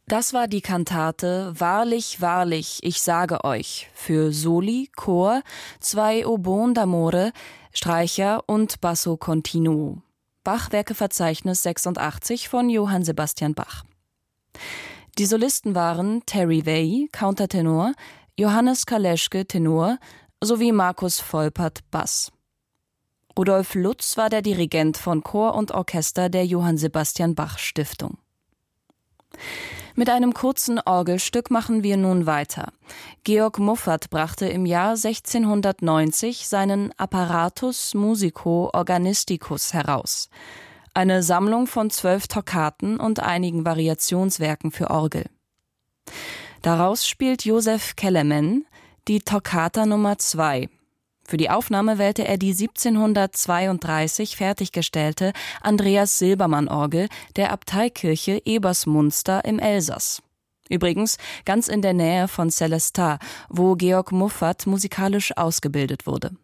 Das war die Kantate »Wahrlich, wahrlich, ich sage euch« für Soli, Chor, 2 Oboen d'amore, Streicher und Basso continuo. Bach-Werkeverzeichnis 86 von Johann Sebastian Bach. Die Solisten waren Terry Way, Countertenor, Johannes Kaleschke, Tenor, sowie Markus Volpert, Bass. Rudolf Lutz war der Dirigent von Chor und Orchester der Johann Sebastian Bach Stiftung. Mit einem kurzen Orgelstück machen wir nun weiter. Georg Muffat brachte im Jahr 1690 seinen Apparatus Musico Organisticus heraus. Eine Sammlung von 12 Toccaten und einigen Variationswerken für Orgel. Daraus spielt Josef Kelemen die Toccata Nummer 2. Für die Aufnahme wählte er die 1732 fertiggestellte Andreas-Silbermann-Orgel der Abteikirche Ebersmunster im Elsass. Übrigens ganz in der Nähe von Sélestat, wo Georg Muffat musikalisch ausgebildet wurde.